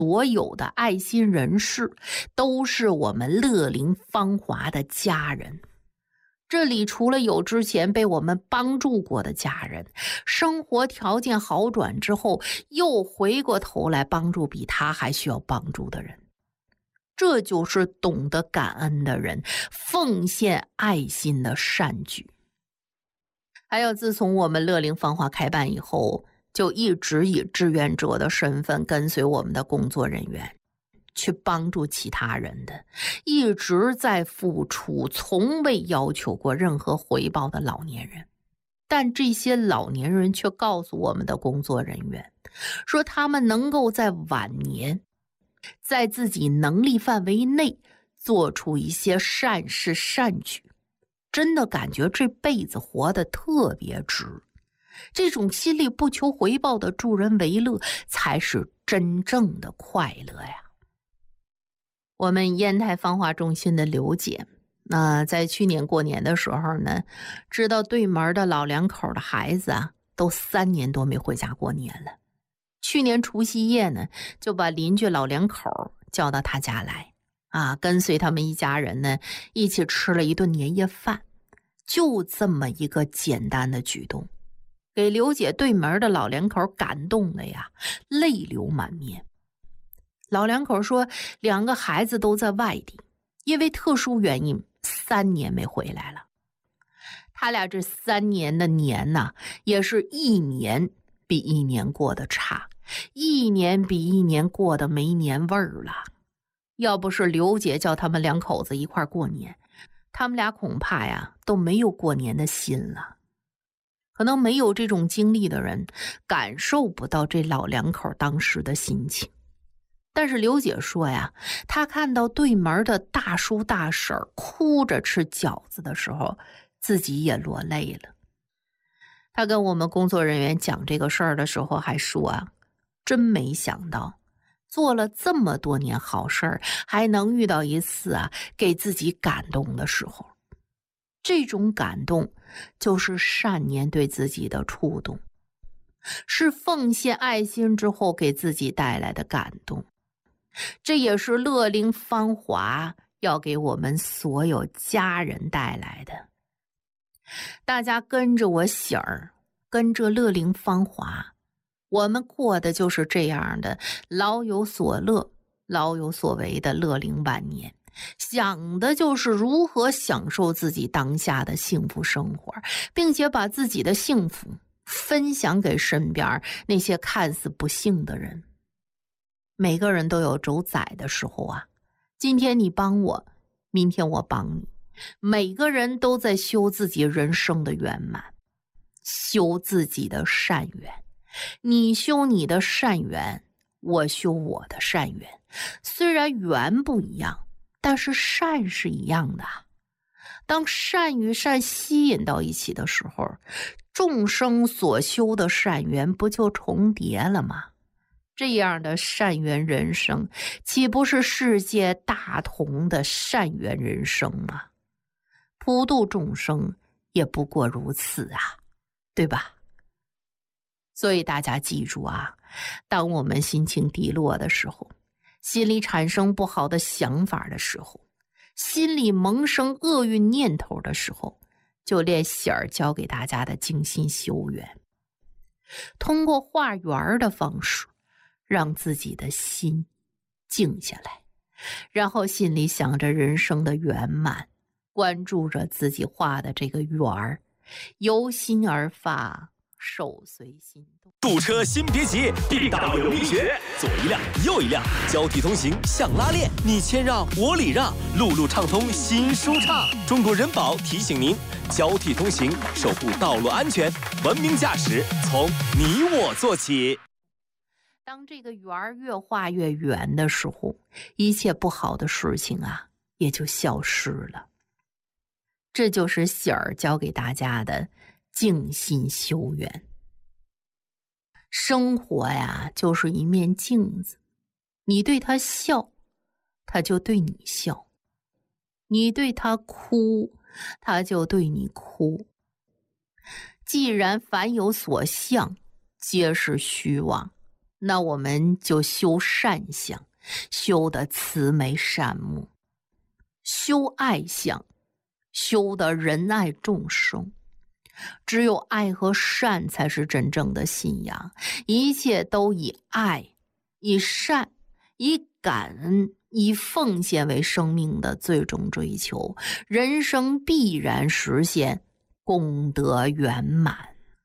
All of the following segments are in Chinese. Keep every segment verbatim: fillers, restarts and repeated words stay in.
所有的爱心人士都是我们乐龄芳华的家人。这里除了有之前被我们帮助过的家人，生活条件好转之后又回过头来帮助比他还需要帮助的人。这就是懂得感恩的人奉献爱心的善举。还有自从我们乐龄芳华开办以后，就一直以志愿者的身份跟随我们的工作人员去帮助其他人的，一直在付出，从未要求过任何回报的老年人。但这些老年人却告诉我们的工作人员，说他们能够在晚年在自己能力范围内做出一些善事善举，真的感觉这辈子活得特别值。这种心里不求回报的助人为乐，才是真正的快乐呀。我们烟台芳华中心的刘姐，那在去年过年的时候呢，知道对门的老两口的孩子啊，都三年多没回家过年了。去年除夕夜呢，就把邻居老两口叫到他家来啊，跟随他们一家人呢，一起吃了一顿年夜饭。就这么一个简单的举动，给刘姐对门的老两口感动了呀，泪流满面。老两口说，两个孩子都在外地，因为特殊原因三年没回来了。他俩这三年的年呢，也是一年比一年过得差，一年比一年过得没年味儿了。要不是刘姐叫他们两口子一块过年，他们俩恐怕呀都没有过年的心了。可能没有这种经历的人感受不到这老两口当时的心情。但是刘姐说呀，她看到对门的大叔大婶哭着吃饺子的时候，自己也落泪了。她跟我们工作人员讲这个事儿的时候还说啊，真没想到做了这么多年好事儿，还能遇到一次啊给自己感动的时候。这种感动就是善念对自己的触动，是奉献爱心之后给自己带来的感动。这也是乐龄芳华要给我们所有家人带来的。大家跟着我喜儿，跟着乐龄芳华，我们过的就是这样的老有所乐，老有所为的乐龄晚年，想的就是如何享受自己当下的幸福生活，并且把自己的幸福分享给身边那些看似不幸的人。每个人都有走窄的时候啊，今天你帮我，明天我帮你，每个人都在修自己人生的圆满，修自己的善缘。你修你的善缘，我修我的善缘，虽然缘不一样，但是善是一样的。当善与善吸引到一起的时候，众生所修的善缘不就重叠了吗？这样的善缘人生，岂不是世界大同的善缘人生吗？普度众生也不过如此啊，对吧？所以大家记住啊，当我们心情低落的时候，心里产生不好的想法的时候，心里萌生厄运念头的时候，就练喜儿教给大家的静心修缘，通过画圆的方式让自己的心静下来，然后心里想着人生的圆满，关注着自己画的这个圆儿，由心而发，手随心动。 堵车先别急，必打有秘诀，左一辆右一辆，交替通行像拉练，你谦让我礼让，路路畅通心舒畅。中国人保提醒您，交替通行，守护道路安全，文明驾驶从你我做起。 当这个圆儿越画越圆的时候，一切不好的事情啊也就消失了。这就是喜儿教给大家的静心修缘。生活呀，就是一面镜子，你对他笑，他就对你笑；你对他哭，他就对你哭。既然凡有所向，皆是虚妄， 那我们就修善相，修得慈眉善目；修爱相，修得仁爱众生。只有爱和善才是真正的信仰，一切都以爱、以善、以感恩、以奉献为生命的最终追求，人生必然实现功德圆满。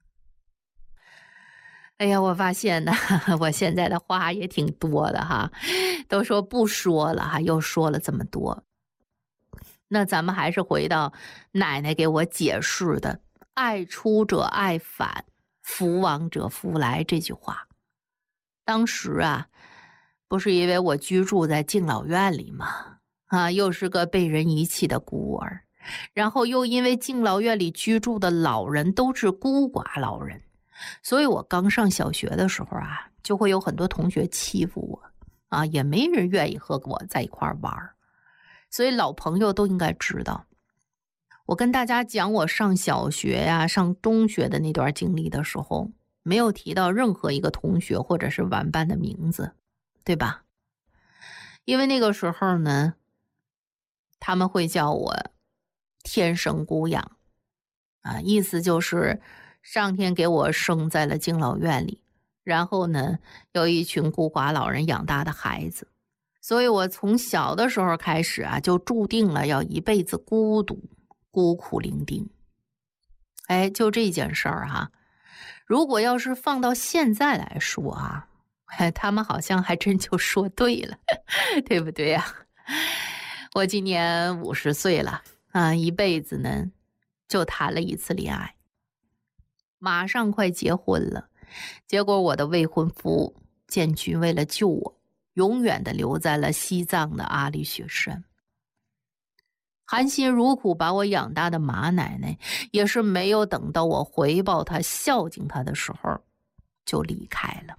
哎呀，我发现呢，我现在的话也挺多的哈，都说不说了哈，又说了这么多。那咱们还是回到奶奶给我解释的爱出者爱返，福往者福来这句话。当时啊，不是因为我居住在敬老院里吗？啊，又是个被人遗弃的孤儿，然后又因为敬老院里居住的老人都是孤寡老人，所以我刚上小学的时候啊，就会有很多同学欺负我啊，也没人愿意和我在一块玩。所以老朋友都应该知道，我跟大家讲我上小学呀、上中学的那段经历的时候，没有提到任何一个同学或者是玩伴的名字，对吧？因为那个时候呢，他们会叫我天生孤养啊，意思就是上天给我生在了敬老院里，然后呢，有一群孤寡老人养大的孩子。所以我从小的时候开始啊，就注定了要一辈子孤独、孤苦伶仃。哎，就这件事儿哈，如果要是放到现在来说啊，哎，他们好像还真就说对了，对不对呀？我今年五十岁了啊，一辈子呢就谈了一次恋爱，马上快结婚了，结果我的未婚夫建军为了救我，永远的留在了西藏的阿里雪山。含辛茹苦把我养大的马奶奶，也是没有等到我回报她、孝敬她的时候，就离开了。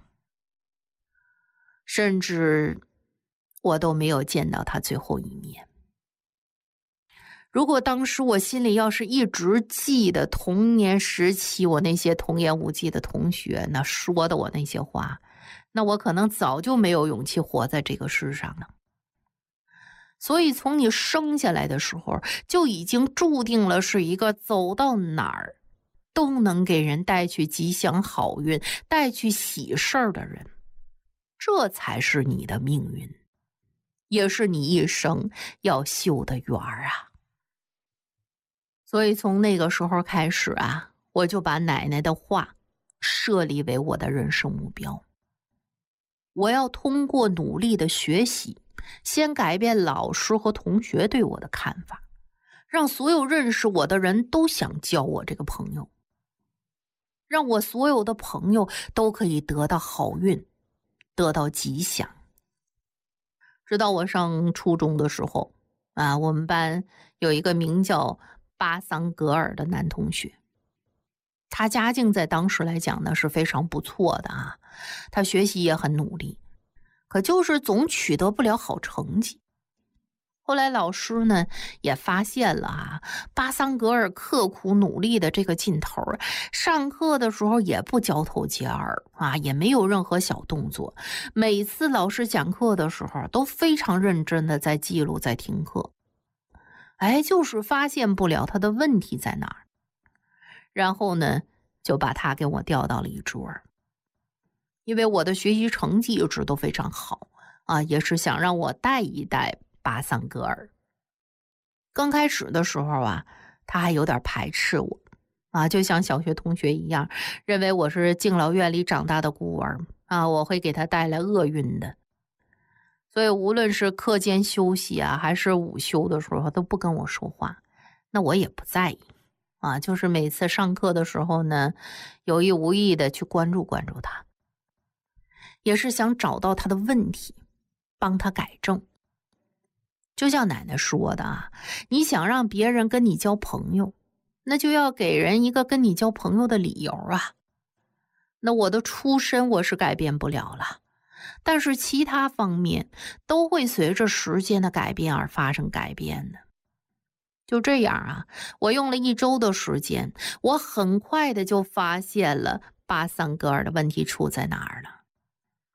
甚至我都没有见到她最后一面。如果当时我心里要是一直记得童年时期我那些童言无忌的同学那说的我那些话，那我可能早就没有勇气活在这个世上了。所以从你生下来的时候，就已经注定了是一个走到哪儿都能给人带去吉祥好运、带去喜事儿的人，这才是你的命运，也是你一生要修的缘儿啊。所以从那个时候开始啊，我就把奶奶的话设立为我的人生目标。我要通过努力的学习，先改变老师和同学对我的看法，让所有认识我的人都想交我这个朋友，让我所有的朋友都可以得到好运，得到吉祥。直到我上初中的时候啊，我们班有一个名叫巴桑格尔的男同学，他家境在当时来讲呢是非常不错的啊，他学习也很努力，可就是总取得不了好成绩。后来老师呢也发现了啊，巴桑格尔刻苦努力的这个劲头，上课的时候也不交头接耳啊，也没有任何小动作，每次老师讲课的时候都非常认真的在记录在听课，哎，就是发现不了他的问题在哪儿。然后呢就把他给我调到了一桌，因为我的学习成绩一直都非常好啊，也是想让我带一带巴桑格尔。刚开始的时候啊，他还有点排斥我啊，就像小学同学一样，认为我是敬老院里长大的孤儿啊，我会给他带来厄运的。所以无论是课间休息啊，还是午休的时候，都不跟我说话。那我也不在意啊，就是每次上课的时候呢，有意无意的去关注关注他，也是想找到他的问题，帮他改正。就像奶奶说的啊，你想让别人跟你交朋友，那就要给人一个跟你交朋友的理由啊。那我的出身我是改变不了了，但是其他方面都会随着时间的改变而发生改变的。就这样啊，我用了一周的时间，我很快的就发现了巴桑格尔的问题出在哪儿了。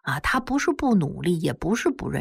啊，他不是不努力，也不是不认